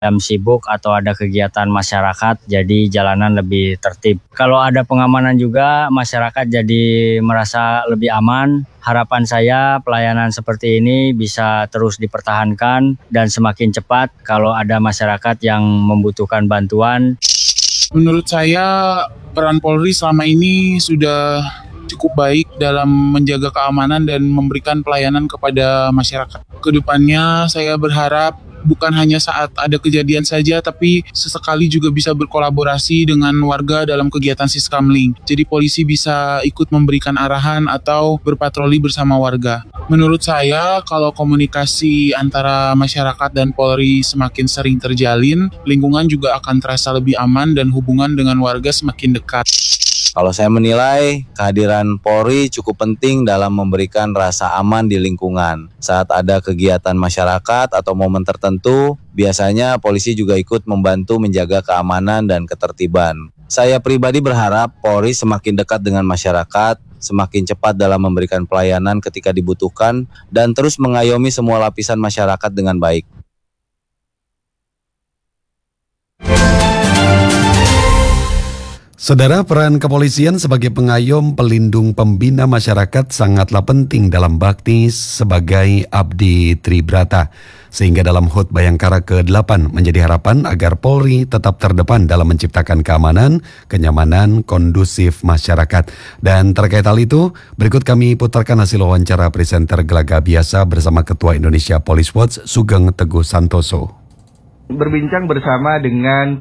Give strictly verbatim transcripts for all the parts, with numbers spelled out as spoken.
jam sibuk atau ada kegiatan masyarakat, jadi jalanan lebih tertib. Kalau ada pengamanan juga, masyarakat jadi merasa lebih aman. Harapan saya pelayanan seperti ini bisa terus dipertahankan dan semakin cepat kalau ada masyarakat yang membutuhkan bantuan. Menurut saya peran Polri selama ini sudah cukup baik dalam menjaga keamanan dan memberikan pelayanan kepada masyarakat. Kedepannya saya berharap bukan hanya saat ada kejadian saja, tapi sesekali juga bisa berkolaborasi dengan warga dalam kegiatan Siskamling. Jadi polisi bisa ikut memberikan arahan atau berpatroli bersama warga. Menurut saya, kalau komunikasi antara masyarakat dan Polri semakin sering terjalin, lingkungan juga akan terasa lebih aman dan hubungan dengan warga semakin dekat. Kalau saya menilai kehadiran Polri cukup penting dalam memberikan rasa aman di lingkungan. Saat ada kegiatan masyarakat atau momen tertentu, biasanya polisi juga ikut membantu menjaga keamanan dan ketertiban. Saya pribadi berharap Polri semakin dekat dengan masyarakat, semakin cepat dalam memberikan pelayanan ketika dibutuhkan, dan terus mengayomi semua lapisan masyarakat dengan baik. Saudara, peran kepolisian sebagai pengayom, pelindung, pembina masyarakat sangatlah penting dalam bakti sebagai abdi tribrata. Sehingga dalam H U T Bayangkara ke delapan menjadi harapan agar Polri tetap terdepan dalam menciptakan keamanan, kenyamanan, kondusif masyarakat. Dan terkait hal itu, berikut kami putarkan hasil wawancara presenter Gelaga Biasa bersama Ketua Indonesia Police Watch Sugeng Teguh Santoso. Berbincang bersama dengan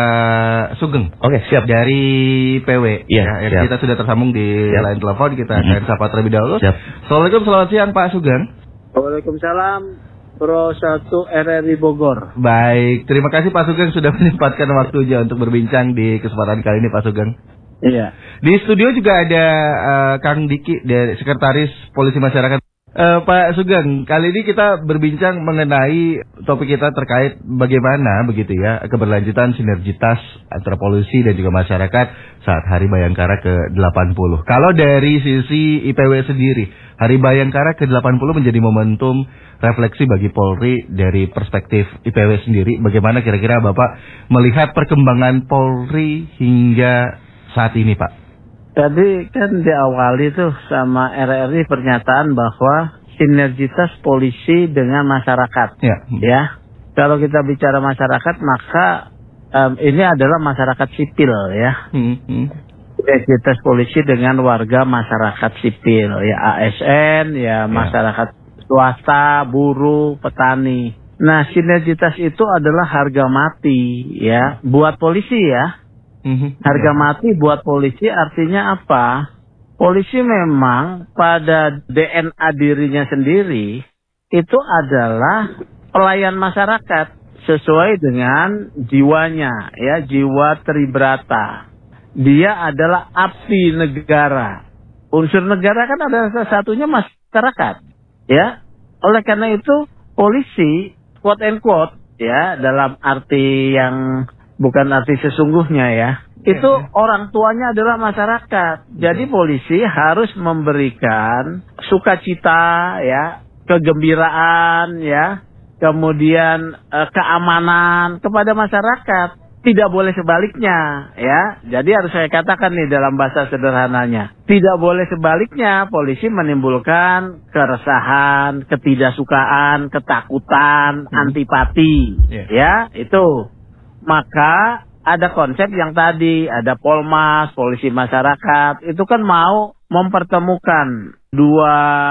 Pak Sugeng. Oke, siap. Dari P W. Iya, ya, siap. Kita sudah tersambung di siap. line telepon. Kita akan Mm-hmm. sapa terlebih dahulu. Siap. Assalamualaikum, selamat siang Pak Sugeng. Waalaikumsalam, Pro satu R R I Bogor. Baik, terima kasih Pak Sugeng sudah menyempatkan waktunya untuk berbincang di kesempatan kali ini Pak Sugeng. Iya. Di studio juga ada uh, Kang Diki dari Sekretaris Polisi Masyarakat. Uh, Pak Sugeng, kali ini kita berbincang mengenai topik kita terkait bagaimana begitu ya keberlanjutan sinergitas antara polisi dan juga masyarakat saat Hari Bayangkara ke delapan puluh. Kalau dari sisi I P W sendiri, Hari Bayangkara ke delapan puluh menjadi momentum refleksi bagi Polri dari perspektif I P W sendiri. Bagaimana kira-kira Bapak melihat perkembangan Polri hingga saat ini, Pak? Tadi kan diawali tuh sama R R I pernyataan bahwa sinergitas polisi dengan masyarakat. Ya. Ya. Kalau kita bicara masyarakat, maka um, ini adalah masyarakat sipil ya. Hmm, hmm. Sinergitas polisi dengan warga masyarakat sipil, ya A S N, ya, ya. Masyarakat swasta, buruh, petani. Nah, sinergitas itu adalah harga mati ya buat polisi ya. Harga mati buat polisi artinya apa? Polisi memang pada D N A dirinya sendiri itu adalah pelayan masyarakat sesuai dengan jiwanya, ya, jiwa tribrata. Dia adalah abdi negara. Unsur negara kan ada salah satunya masyarakat, ya. Oleh karena itu polisi quote and quote ya dalam arti yang bukan arti sesungguhnya ya. Itu orang tuanya adalah masyarakat. Jadi polisi harus memberikan sukacita ya, kegembiraan ya, kemudian eh, keamanan kepada masyarakat. Tidak boleh sebaliknya ya. Jadi harus saya katakan nih dalam bahasa sederhananya. Tidak boleh sebaliknya polisi menimbulkan keresahan, ketidaksukaan, ketakutan, hmm. antipati yeah. ya, itu. Maka ada konsep yang tadi, ada Polmas, polisi masyarakat, itu kan mau mempertemukan dua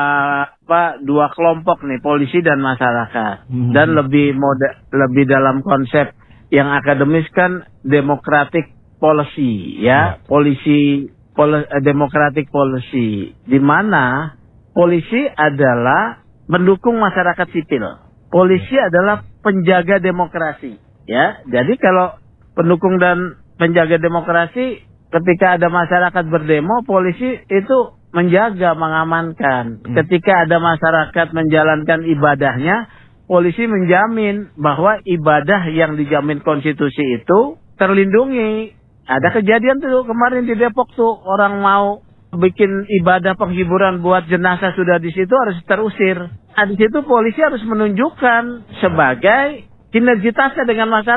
apa dua kelompok nih, polisi dan masyarakat. Hmm. Dan lebih mode, lebih dalam konsep yang akademis kan democratic policy ya, ya. polisi pol, democratic policy, di mana polisi adalah mendukung masyarakat sipil. Polisi ya. adalah penjaga demokrasi. Ya, jadi kalau pendukung dan penjaga demokrasi, ketika ada masyarakat berdemo, polisi itu menjaga, mengamankan. Hmm. Ketika ada masyarakat menjalankan ibadahnya, polisi menjamin bahwa ibadah yang dijamin konstitusi itu terlindungi. Ada kejadian tuh kemarin di Depok tuh, orang mau bikin ibadah penghiburan buat jenazah sudah di situ harus terusir. Nah, di situ polisi harus menunjukkan sebagai sinergitasnya dengan masyarakat